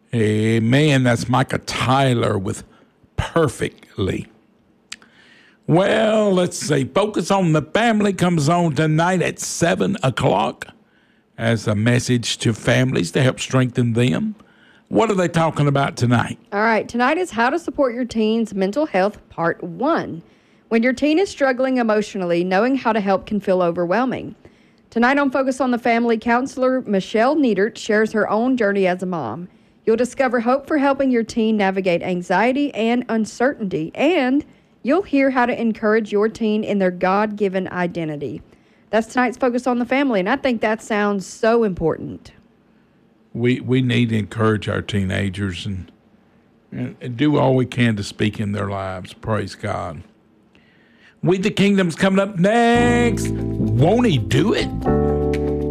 Amen. That's Micah Tyler with Perfectly. Well, let's see. Focus on the Family comes on tonight at 7 o'clock as a message to families to help strengthen them. What are they talking about tonight? All right. Tonight is How to Support Your Teen's Mental Health, Part 1. When your teen is struggling emotionally, knowing how to help can feel overwhelming. Tonight on Focus on the Family, counselor Michelle Niedert shares her own journey as a mom. You'll discover hope for helping your teen navigate anxiety and uncertainty, and you'll hear how to encourage your teen in their God-given identity. That's tonight's Focus on the Family, and I think that sounds so important. We need to encourage our teenagers and do all we can to speak in their lives. Praise God. We the Kingdom's coming up next. Won't he do it?